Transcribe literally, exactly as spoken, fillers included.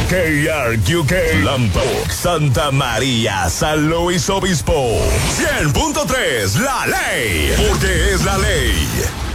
K R Q K, Lambok, Santa María, San Luis Obispo. cien punto tres, La Ley, porque es la ley.